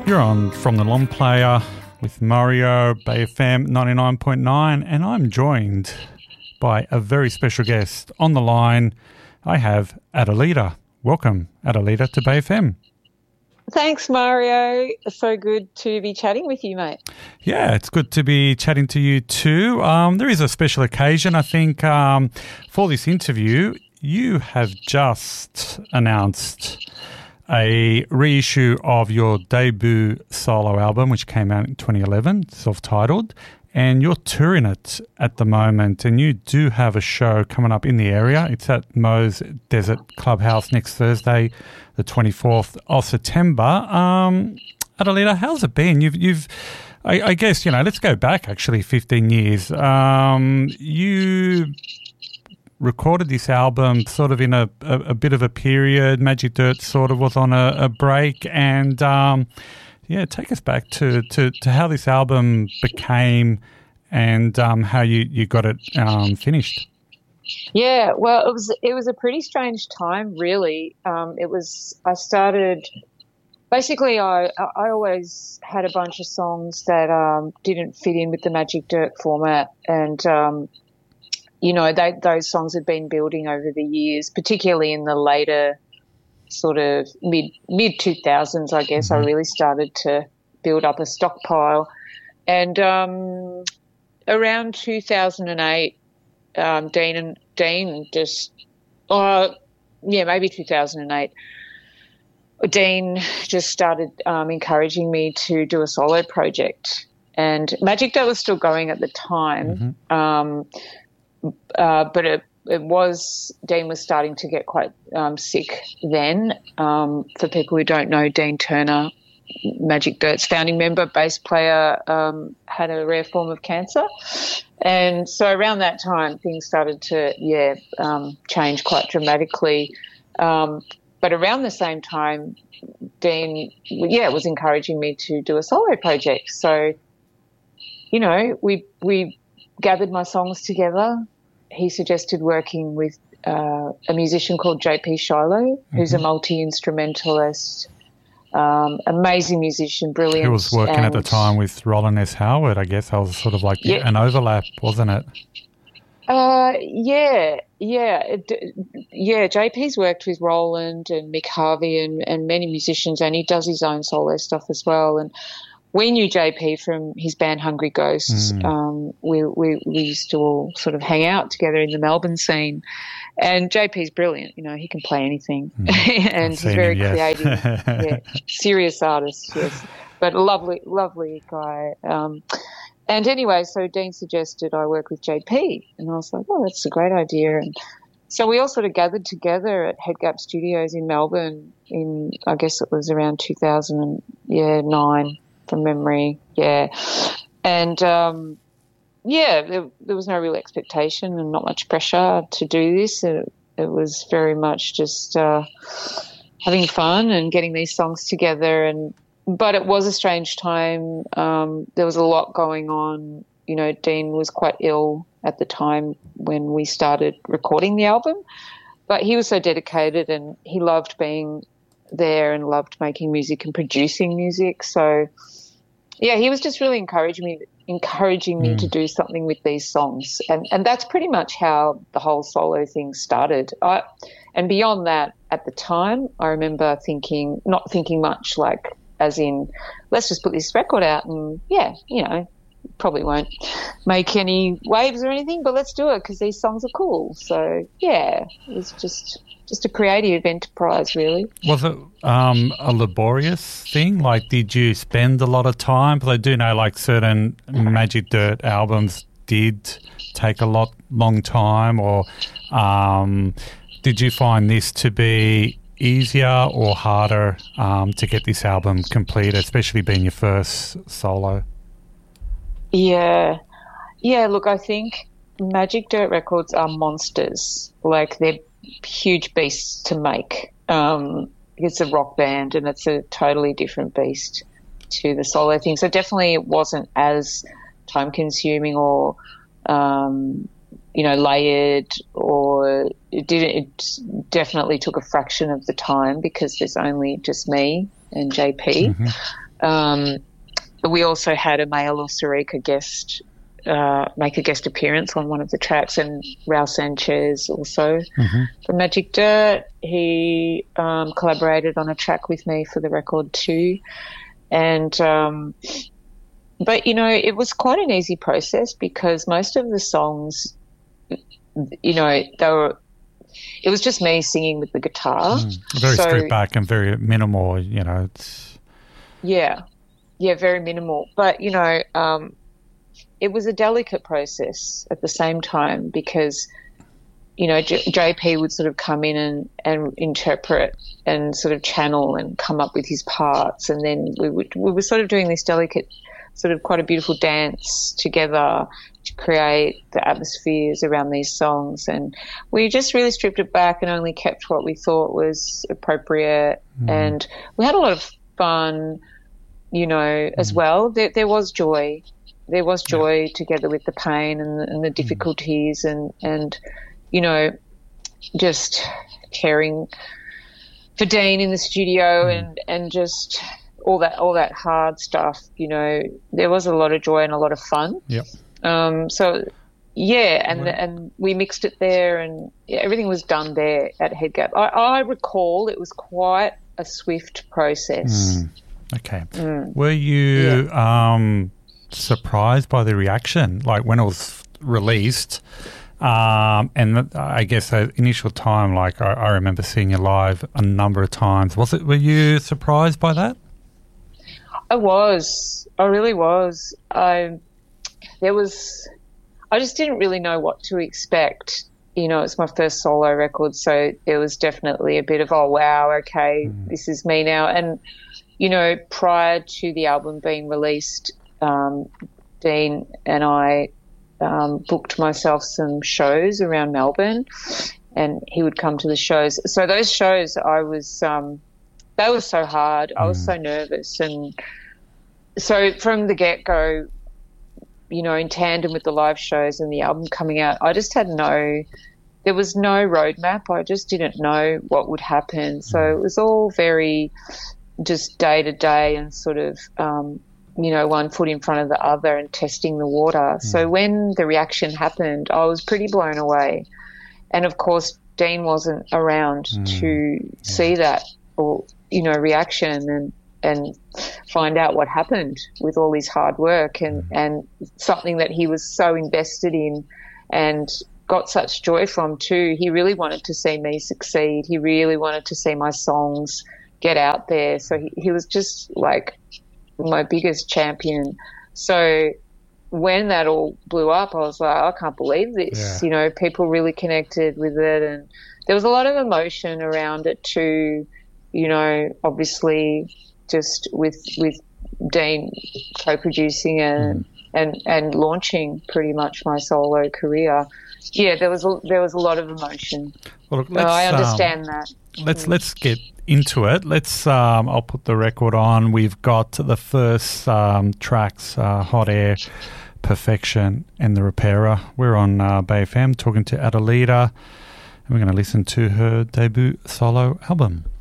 You're on From the Long Player with Mario, Bay FM 99.9, and I'm joined by a very special guest on the line. I have Adelita. Welcome, Adelita, to Bay FM. Thanks, Mario. So good to be chatting with you, mate. Yeah, it's good to be chatting to you too. There is a special occasion, I think, for this interview. You have just announced a reissue of your debut solo album, which came out in 2011, self-titled, and you're touring it at the moment, and you do have a show coming up in the area. It's at Moe's Desert Clubhouse next Thursday, the 24th of September. Adelita, how's it been? I guess, let's go back actually 15 years. You recorded this album sort of in a bit of a period. Magic Dirt sort of was on a break, and take us back to how this album became and how you got it finished. Yeah, well, it was a pretty strange time, really. I started basically. I always had a bunch of songs that didn't fit in with the Magic Dirt format, and those songs had been building over the years, particularly in the later sort of mid 2000s, I guess. Mm-hmm. I really started to build up a stockpile. And around 2008, maybe 2008, Dean just started encouraging me to do a solo project. And Magic Dirt was still going at the time. Mm-hmm. But Dean was starting to get quite sick then. For people who don't know, Dean Turner, Magic Dirt's founding member, bass player, had a rare form of cancer. And so around that time, things started to, change quite dramatically. But around the same time, Dean, was encouraging me to do a solo project. So, we gathered my songs together. He suggested working with a musician called JP Shiloh, who's a multi-instrumentalist, amazing musician, brilliant. He was working at the time with Roland S. Howard, I guess. That was sort of like an overlap, wasn't it? JP's worked with Roland and Mick Harvey and many musicians, and he does his own solo stuff as well. And we knew JP from his band Hungry Ghosts. We used to all sort of hang out together in the Melbourne scene. And JP's brilliant. He can play anything. And he's very creative. Serious artist, yes. But a lovely, lovely guy. And anyway, so Dean suggested I work with JP. And I was like, oh, that's a great idea. And so we all sort of gathered together at Head Gap Studios in Melbourne in, I guess it was around 2009. From memory, and there was no real expectation and not much pressure to do this. It was very much just having fun and getting these songs together. But it was a strange time. There was a lot going on. Dean was quite ill at the time when we started recording the album, but he was so dedicated and he loved being there and loved making music and producing music. So he was just really encouraging me to do something with these songs. And that's pretty much how the whole solo thing started. And beyond that, at the time, I remember not thinking much, like as in, let's just put this record out and, probably won't make any waves or anything, but let's do it because these songs are cool. So, it was just a creative enterprise, really. Was it a laborious thing? Like, did you spend a lot of time? Because I do know, like, certain Magic Dirt albums did take a long time, or did you find this to be easier or harder to get this album complete, especially being your first solo? Yeah, look, I think Magic Dirt records are monsters. Like, they're huge beasts to make. It's a rock band and it's a totally different beast to the solo thing. So definitely it wasn't as time consuming or layered, or it definitely took a fraction of the time because there's only just me and JP. We also had Amaya Sarika make a guest appearance on one of the tracks, and Raul Sanchez also from Magic Dirt. He collaborated on a track with me for the record too. And but, you know, it was quite an easy process because most of the songs, you know, it was just me singing with the guitar. Very stripped back and very minimal, you know. Yeah, very minimal. But, you know, it was a delicate process at the same time because, you know, JP would sort of come in and interpret and sort of channel and come up with his parts, and then we were sort of doing this delicate, sort of quite a beautiful dance together to create the atmospheres around these songs. And we just really stripped it back and only kept what we thought was appropriate. And we had a lot of fun, you know, as well. There was joy. There was joy together with the pain and the difficulties and, you know, just caring for Dean in the studio and just all that hard stuff, you know. There was a lot of joy and a lot of fun. Yep. So, yeah, and we mixed it there, and everything was done there at Head Gap. I recall it was quite a swift process. Okay. Were you surprised by the reaction, like when it was released? And I guess the initial time, like I remember seeing you live a number of times. Were you surprised by that? I was. I really was. I just didn't really know what to expect. You know, it's my first solo record, so there was definitely a bit of, oh, wow, okay, this is me now. And, you know, prior to the album being released, Dean and I booked myself some shows around Melbourne, and he would come to the shows. So those shows, they were so hard. I was so nervous. And so from the get-go, you know, in tandem with the live shows and the album coming out, I just there was no roadmap. I just didn't know what would happen. So it was all very just day to day and sort of, you know, one foot in front of the other and testing the water. So when the reaction happened, I was pretty blown away. And, of course, Dean wasn't around to see that or, you know, reaction and find out what happened with all his hard work and something that he was so invested in and got such joy from too. He really wanted to see me succeed. He really wanted to see my songs get out there. So he was just like my biggest champion. So when that all blew up, I was like, I can't believe this. You know, people really connected with it, and there was a lot of emotion around it too. You know, obviously just with Dean co-producing and launching pretty much my solo career. Yeah, there was a lot of emotion. Well, look, I understand that. Let's get into it. I'll put the record on. We've got the first tracks, Hot Air, Perfection, and The Repairer. We're on Bay FM talking to Adalita, and we're going to listen to her debut solo album.